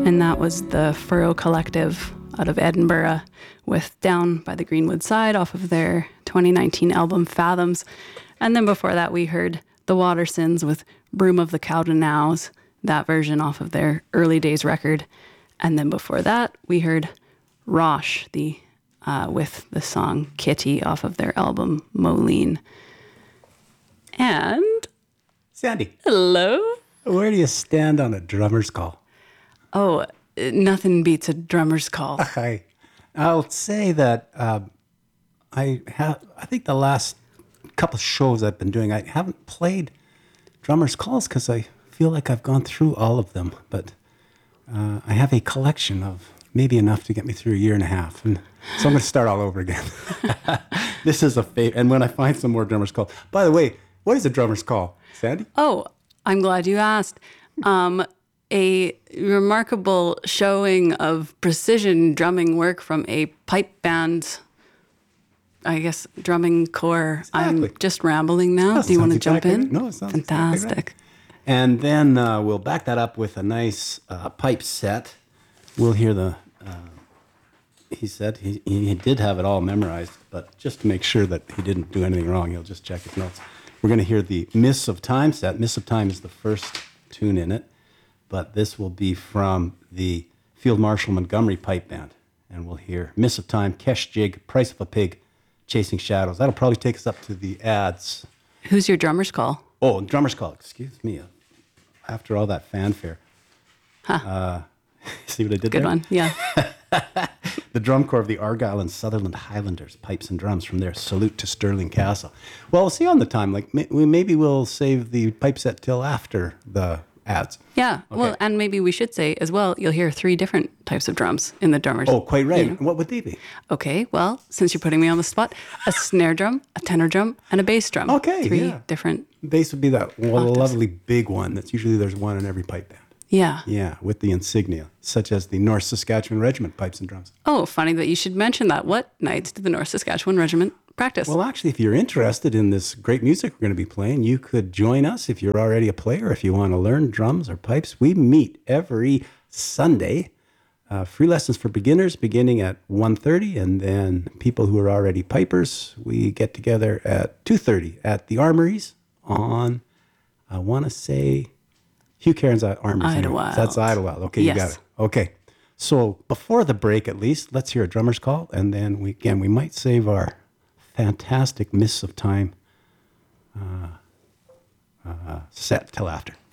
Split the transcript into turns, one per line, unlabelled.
And that was the Furrow Collective out of Edinburgh with Down by the Greenwood Side off of their 2019 album Fathoms. And then before that, we heard the Watersons with Broom of the Cowdenaws, that version off of their Early Days record. And then before that, we heard Rosh, with the song Kitty off of their album Moline. And...
Sandy.
Hello.
Where do you stand on a drummer's call?
Oh, nothing beats a drummer's call.
I'll say that I think the last couple of shows I've been doing, I haven't played drummer's calls because I feel like I've gone through all of them. But I have a collection of maybe enough to get me through a year and a half. And so I'm going to start all over again. This is a fate. And when I find some more drummer's call. By the way, what is a drummer's call, Sandy?
Oh, I'm glad you asked. A remarkable showing of precision drumming work from a pipe band, I guess, drumming corps.
Exactly.
I'm just rambling now. Do you want to jump in?
Right. No, it sounds
fantastic.
Exactly right. And then we'll back that up with a nice pipe set. We'll hear he said he did have it all memorized, but just to make sure that he didn't do anything wrong, he'll just check his notes. We're going to hear the Mists of Time set. Mists of Time is the first tune in it, but this will be from the Field Marshal Montgomery Pipe Band. And we'll hear Mists of Time, Kesh Jig, Price of a Pig, Chasing Shadows. That'll probably take us up to the ads.
Who's your drummer's call?
Oh, drummer's call. Excuse me. After all that fanfare.
Huh.
See what I did
Good
there?
one, yeah.
The drum corps of the Argyll and Sutherland Highlanders, pipes and drums from their Salute to Stirling Castle. Well, we'll see on the time. Like maybe we'll save the pipe set till after the ads.
Yeah, okay. Well, and maybe we should say as well, you'll hear 3 different types of drums in the drummers.
Oh, quite right.
You know.
What would they be?
Okay, well, since you're putting me on the spot, a snare drum, a tenor drum, and a bass drum.
Okay,
3 different.
Bass would be that lovely big one. That's usually there's one in every pipe band.
Yeah.
Yeah, with the insignia, such as the North Saskatchewan Regiment pipes and drums.
Oh, funny that you should mention that. What nights did the North Saskatchewan Regiment practice?
Well, actually, if you're interested in this great music we're going to be playing, you could join us if you're already a player. If you want to learn drums or pipes, we meet every Sunday. Free lessons for beginners beginning at 1:30, and then people who are already pipers, we get together at 2:30 at the Armories on, I want to say, Hugh Cairns Armories.
Idlewild.
So that's Idlewild. Okay,
yes.
You got it. Okay. So before the break, at least, let's hear a drummer's call, and then we might save our fantastic Mists of Time set till after.